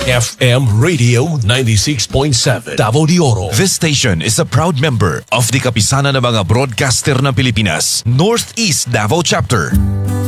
FM Radio 96.7 Davao de Oro. This station is a proud member of the Kapisanan ng mga Broadcaster ng Pilipinas, Northeast Davao Chapter.